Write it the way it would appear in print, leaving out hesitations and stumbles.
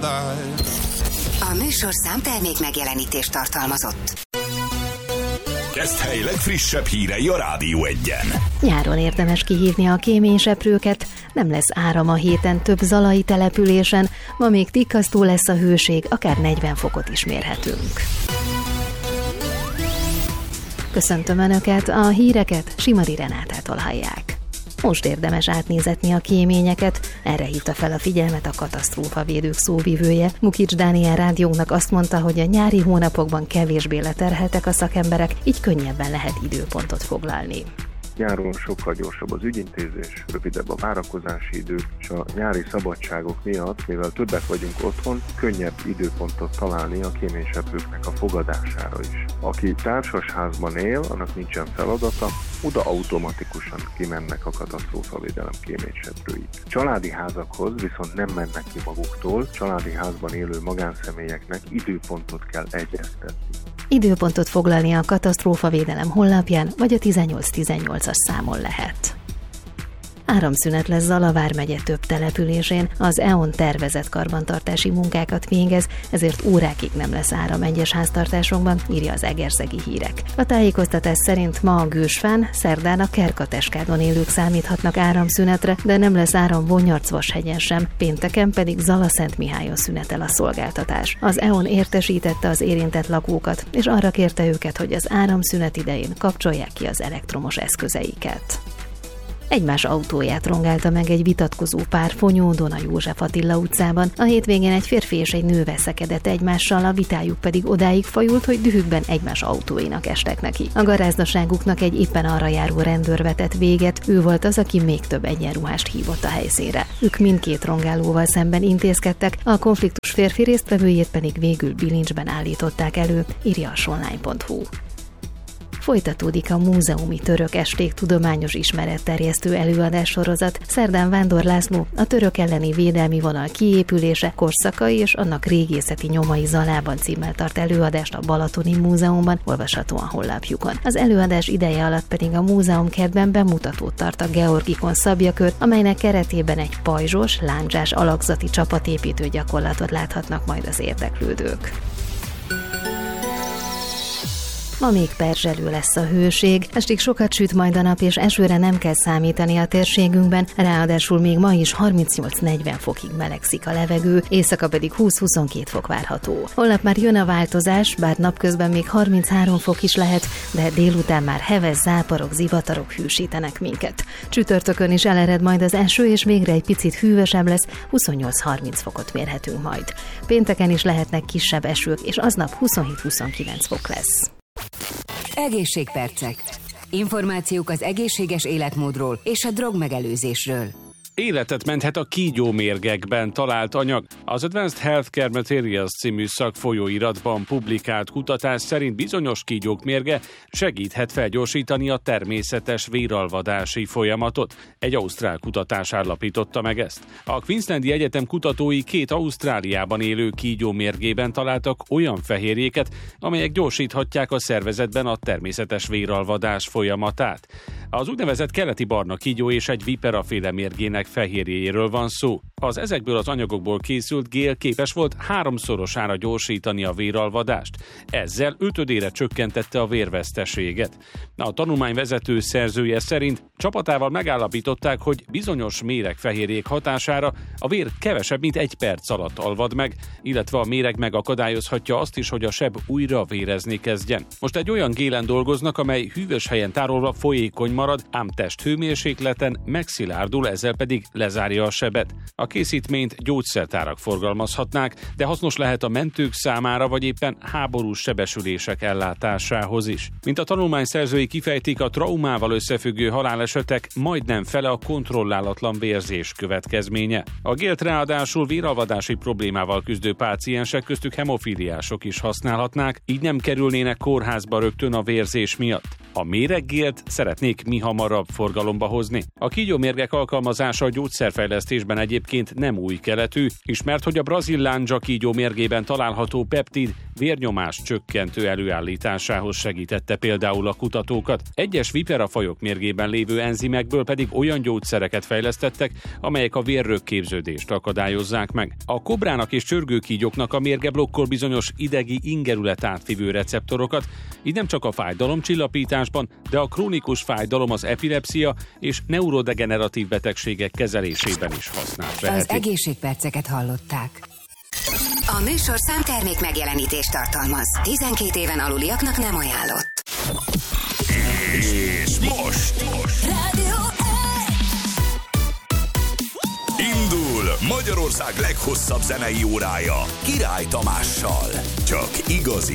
A műsorszám termék megjelenítést tartalmazott. Keszthely legfrissebb hírei a Rádió 1-en. Nyáron érdemes kihívni a kéményseprőket, nem lesz áram a héten több zalai településen, ma még tikkasztó lesz a hőség, akár 40 fokot is mérhetünk. Köszöntöm Önöket, a híreket Simari Renátától hallják. Most érdemes átnézetni a kéményeket, erre hívta fel a figyelmet a katasztrófavédők szóvivője. Mukics Dániel rádiónak azt mondta, hogy a nyári hónapokban kevésbé leterheltek a szakemberek, így könnyebben lehet időpontot foglalni. Nyáron sokkal gyorsabb az ügyintézés, rövidebb a várakozási idő, és a nyári szabadságok miatt, mivel többek vagyunk otthon, könnyebb időpontot találni a kéményseprőknek a fogadására is. Aki társasházban él, annak nincsen feladata, oda automatikusan kimennek a katasztrófavédelem kéményseprői. Családi házakhoz viszont nem mennek ki maguktól, családi házban élő magánszemélyeknek időpontot kell egyeztetni. Időpontot foglalni a katasztrófavédelem honlapján, vagy a 1818-as számon lehet. Áramszünet lesz Zala vármegye több településén, az EON tervezett karbantartási munkákat végez, ezért órákig nem lesz áram egyes háztartásokban, írja az Egerszegi Hírek. A tájékoztatás szerint ma a Gősfán, szerdán a Kerkateskádon élők számíthatnak áramszünetre, de nem lesz áram Vonyarcvashegyen sem, pénteken pedig Zala-Szentmihályon szünetel a szolgáltatás. Az EON értesítette az érintett lakókat, és arra kérte őket, hogy az áramszünet idején kapcsolják ki az elektromos eszközeiket. Egymás autóját rongálta meg egy vitatkozó pár Fonyó Dona József Attila utcában. A hétvégén egy férfi és egy nő veszekedett egymással, a vitájuk pedig odáig fajult, hogy dühükben egymás autóinak estek neki. A garázdaságuknak egy éppen arra járó rendőr vetett véget, ő volt az, aki még több egyenruhást hívott a helyszínre. Ők mindkét rongálóval szemben intézkedtek, a konfliktus férfi résztvevőjét pedig végül bilincsben állították elő, írja a sonline.hu. Folytatódik a Múzeumi Török Esték tudományos ismeretterjesztő előadássorozat. Szerdán Vándor László a török elleni védelmi vonal kiépülése, korszakai és annak régészeti nyomai Zalában címmel tart előadást a Balatoni Múzeumban, olvasható a honlapjukon. Az előadás ideje alatt pedig a múzeumkertben bemutatót tart a Georgikon szabjakör, amelynek keretében egy pajzsos, lándzsás alakzati csapatépítő gyakorlatot láthatnak majd az érdeklődők. Ma még perzselő lesz a hőség, estig sokat süt majd a nap, és esőre nem kell számítani a térségünkben, ráadásul még ma is 38-40 fokig melegszik a levegő, éjszaka pedig 20-22 fok várható. Holnap már jön a változás, bár napközben még 33 fok is lehet, de délután már heves záporok, zivatarok hűsítenek minket. Csütörtökön is elered majd az eső, és végre egy picit hűvösebb lesz, 28-30 fokot mérhetünk majd. Pénteken is lehetnek kisebb esők, és aznap 27-29 fok lesz. Egészségpercek. Információk az egészséges életmódról és a drogmegelőzésről. Életet menthet a kígyómérgekben talált anyag. Az Advanced Healthcare Materials című szakfolyóiratban publikált kutatás szerint bizonyos kígyók mérge segíthet felgyorsítani a természetes véralvadási folyamatot. Egy ausztrál kutatás állapította meg ezt. A Queenslandi Egyetem kutatói 2 Ausztráliában élő kígyó mérgében találtak olyan fehérjéket, amelyek gyorsíthatják a szervezetben a természetes véralvadás folyamatát. Az úgynevezett keleti barna kígyó és egy viperaféle mérgének fehérjéjéről van szó. Az ezekből az anyagokból készült gél képes volt 3-szorosára gyorsítani a véralvadást. Ezzel 5-ödére csökkentette a vérveszteséget. A tanulmány vezető szerzője szerint csapatával megállapították, hogy bizonyos méregfehérjék hatására a vér kevesebb, mint 1 perc alatt alvad meg, illetve a méreg megakadályozhatja azt is, hogy a seb újra vérezni kezdjen. Most egy olyan gélen dolgoznak, amely hűvös helyen tárolva folyékony marad, ám testhőmérsékleten megszilárdul, ezzel pedig lezárja a sebet. A készítményt gyógyszertárak forgalmazhatnák, de hasznos lehet a mentők számára, vagy éppen háborús sebesülések ellátásához is. Mint a tanulmány szerzői kifejtik, a traumával összefüggő halálesetek majdnem fele a kontrollálatlan vérzés következménye. A gélt ráadásul véralvadási problémával küzdő páciensek, köztük hemofíliások is használhatnák, így nem kerülnének kórházba rögtön a vérzés miatt. A méreggélt szeretnék mihamarabb forgalomba hozni. A kígyómérgek alkalmazása a gyógyszerfejlesztésben egyébként nem új keletű, ismert, hogy a brazil lándzsa kígyó mérgében található peptid vérnyomás csökkentő előállításához segítette például a kutatókat. Egyes viperafajok mérgében lévő enzimekből pedig olyan gyógyszereket fejlesztettek, amelyek a vérrögképződést akadályozzák meg. A kobrának és csörgőkígyóknak a mérge blokkol bizonyos idegi ingerület átvivő receptorokat, így nem csak a fájdalomcsillapításban, de a krónikus fájdalom, az epilepszia és neurodegeneratív betegségek kezelésében is használt Az vehetik. egészségperceket hallották. A műsorszám termék megjelenítést tartalmaz. 12 éven aluliaknak nem ajánlott. És most Rádió indul Magyarország leghosszabb zenei órája Király Tamással. Csak igazi